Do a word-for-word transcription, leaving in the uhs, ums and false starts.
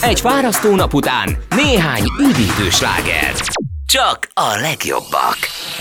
Egy fárasztó nap után néhány üdítő sláger. Csak a legjobbak.